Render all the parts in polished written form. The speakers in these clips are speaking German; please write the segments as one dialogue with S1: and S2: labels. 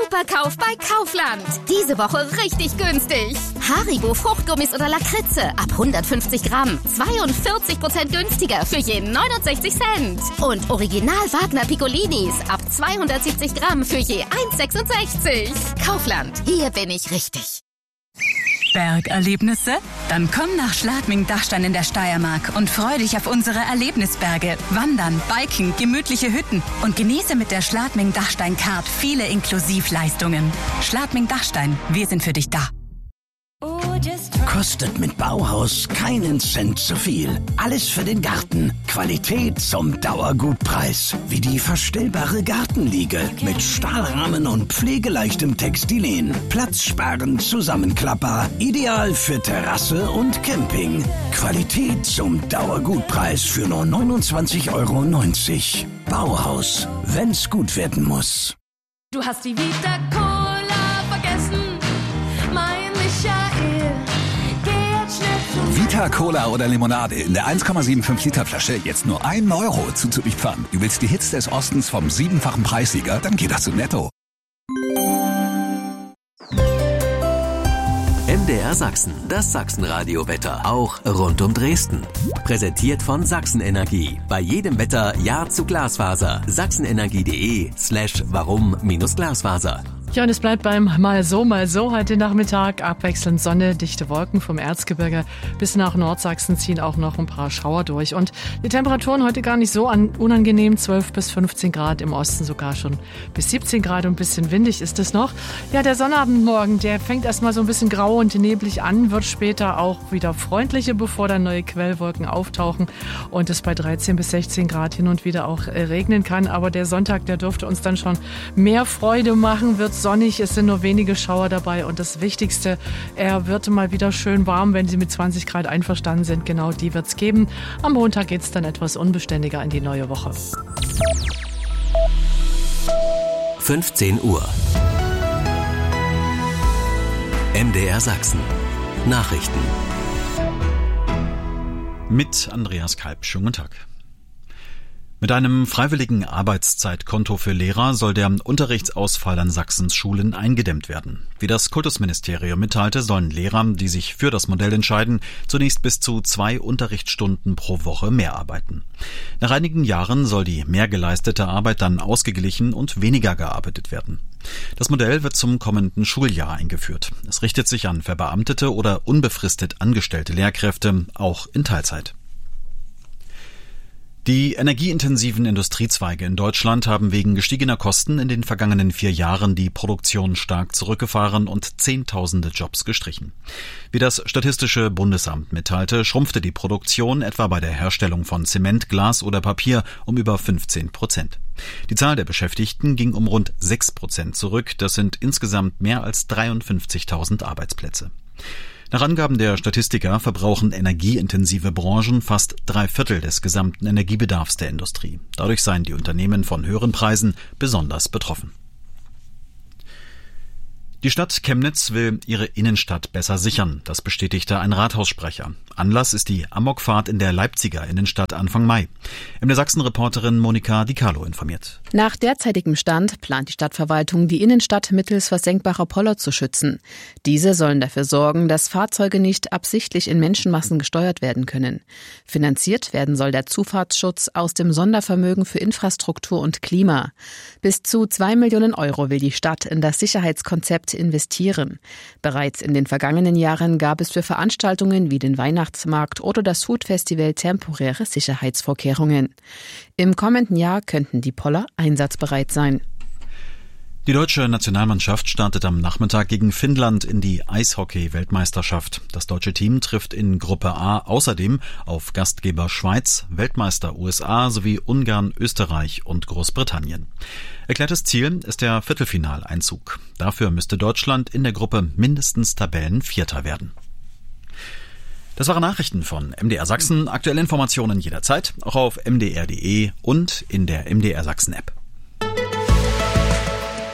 S1: Superkauf bei Kaufland. Diese Woche richtig günstig. Haribo Fruchtgummis oder Lakritze ab 150 Gramm. 42% günstiger für je 69 Cent. Und Original Wagner Piccolinis ab 270 Gramm für je 1,66. Kaufland, hier bin ich richtig.
S2: Bergerlebnisse? Dann komm nach Schladming-Dachstein in der Steiermark und freu dich auf unsere Erlebnisberge. Wandern, Biken, gemütliche Hütten und genieße mit der Schladming-Dachstein-Card viele Inklusivleistungen. Schladming-Dachstein, wir sind für dich da.
S3: Kostet mit Bauhaus keinen Cent zu viel. Alles für den Garten. Qualität zum Dauergutpreis. Wie die verstellbare Gartenliege mit Stahlrahmen und pflegeleichtem Textilien. Platzsparend, zusammenklappbar. Ideal für Terrasse und Camping. Qualität zum Dauergutpreis für nur 29,90 €. Bauhaus, wenn's gut werden muss.
S4: Du hast die Vita Cola vergessen, mein Michael.
S5: Vita Cola oder Limonade in der 1,75 Liter Flasche jetzt nur 1 € zuzulieferern. Du willst die Hits des Ostens vom 7-fachen Preissieger? Dann geht das zu Netto.
S6: MDR Sachsen, das Sachsenradio-Wetter, auch rund um Dresden. Präsentiert von Sachsen Energie. Bei jedem Wetter Ja zu Glasfaser. sachsenenergie.de/warum-Glasfaser.
S7: Ja, und es bleibt beim mal so heute Nachmittag. Abwechselnd Sonne, dichte Wolken vom Erzgebirge bis nach Nordsachsen ziehen auch noch ein paar Schauer durch. Und die Temperaturen heute gar nicht so unangenehm, 12 bis 15 Grad, im Osten sogar schon bis 17 Grad und ein bisschen windig ist es noch. Ja, der Sonnabend morgen, der fängt erstmal so ein bisschen grau und neblig an, wird später auch wieder freundlicher, bevor dann neue Quellwolken auftauchen und es bei 13 bis 16 Grad hin und wieder auch regnen kann. Aber der Sonntag, der dürfte uns dann schon mehr Freude machen, wird sonnig, es sind nur wenige Schauer dabei und das Wichtigste, er wird mal wieder schön warm, wenn Sie mit 20 Grad einverstanden sind. Genau die wird es geben. Am Montag geht es dann etwas unbeständiger in die neue Woche.
S6: 15 Uhr. MDR Sachsen. Nachrichten.
S8: Mit Andreas Kalb. Schönen guten Tag. Mit einem freiwilligen Arbeitszeitkonto für Lehrer soll der Unterrichtsausfall an Sachsens Schulen eingedämmt werden. Wie das Kultusministerium mitteilte, sollen Lehrer, die sich für das Modell entscheiden, zunächst bis zu 2 Unterrichtsstunden pro Woche mehr arbeiten. Nach einigen Jahren soll die mehr geleistete Arbeit dann ausgeglichen und weniger gearbeitet werden. Das Modell wird zum kommenden Schuljahr eingeführt. Es richtet sich an verbeamtete oder unbefristet angestellte Lehrkräfte, auch in Teilzeit. Die energieintensiven Industriezweige in Deutschland haben wegen gestiegener Kosten in den vergangenen 4 Jahren die Produktion stark zurückgefahren und Zehntausende Jobs gestrichen. Wie das Statistische Bundesamt mitteilte, schrumpfte die Produktion etwa bei der Herstellung von Zement, Glas oder Papier um über 15%. Die Zahl der Beschäftigten ging um rund 6% zurück. Das sind insgesamt mehr als 53.000 Arbeitsplätze. Nach Angaben der Statistiker verbrauchen energieintensive Branchen fast 3/4 des gesamten Energiebedarfs der Industrie. Dadurch seien die Unternehmen von höheren Preisen besonders betroffen. Die Stadt Chemnitz will ihre Innenstadt besser sichern. Das bestätigte ein Rathaussprecher. Anlass ist die Amokfahrt in der Leipziger Innenstadt Anfang Mai. MDR Sachsen-Reporterin Monika Di Carlo informiert.
S9: Nach derzeitigem Stand plant die Stadtverwaltung, die Innenstadt mittels versenkbarer Poller zu schützen. Diese sollen dafür sorgen, dass Fahrzeuge nicht absichtlich in Menschenmassen gesteuert werden können. Finanziert werden soll der Zufahrtsschutz aus dem Sondervermögen für Infrastruktur und Klima. Bis zu 2 Millionen € will die Stadt in das Sicherheitskonzept investieren. Bereits in den vergangenen Jahren gab es für Veranstaltungen wie den Weihnachtsmarkt oder das Food-Festival temporäre Sicherheitsvorkehrungen. Im kommenden Jahr könnten die Poller einsatzbereit sein.
S8: Die deutsche Nationalmannschaft startet am Nachmittag gegen Finnland in die Eishockey-Weltmeisterschaft. Das deutsche Team trifft in Gruppe A außerdem auf Gastgeber Schweiz, Weltmeister USA sowie Ungarn, Österreich und Großbritannien. Erklärtes Ziel ist der Viertelfinaleinzug. Dafür müsste Deutschland in der Gruppe mindestens Tabellenvierter werden. Das waren Nachrichten von MDR Sachsen. Aktuelle Informationen jederzeit, auch auf mdr.de und in der MDR Sachsen App.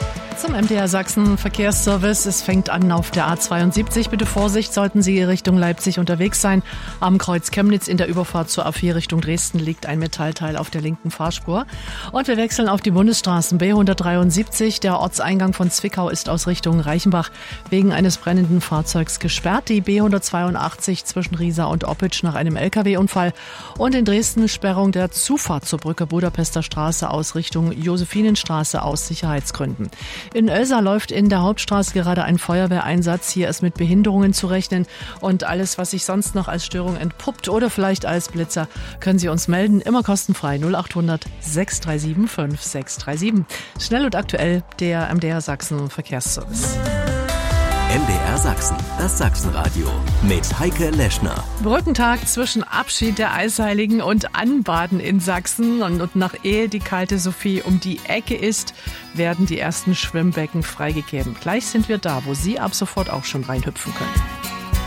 S7: zum MDR Sachsen Verkehrsservice. Es fängt an auf der A72. Bitte Vorsicht, sollten Sie Richtung Leipzig unterwegs sein. Am Kreuz Chemnitz in der Überfahrt zur A4 Richtung Dresden liegt ein Metallteil auf der linken Fahrspur. Und wir wechseln auf die Bundesstraßen B173. Der Ortseingang von Zwickau ist aus Richtung Reichenbach wegen eines brennenden Fahrzeugs gesperrt. Die B182 zwischen Riesa und Oppitsch nach einem LKW-Unfall. Und in Dresden Sperrung der Zufahrt zur Brücke Budapester Straße aus Richtung Josephinenstraße aus Sicherheitsgründen. In Oelsa läuft in der Hauptstraße gerade ein Feuerwehreinsatz. Hier ist mit Behinderungen zu rechnen. Und alles, was sich sonst noch als Störung entpuppt oder vielleicht als Blitzer, können Sie uns melden. Immer kostenfrei 0800 637 5637. Schnell und aktuell der MDR Sachsen Verkehrsservice.
S6: MDR Sachsen, das Sachsenradio mit Heike Leschner.
S7: Brückentag zwischen Abschied der Eisheiligen und Anbaden in Sachsen. Und nach ehe die kalte Sophie um die Ecke ist, werden die ersten Schwimmbecken freigegeben. Gleich sind wir da, wo Sie ab sofort auch schon reinhüpfen können.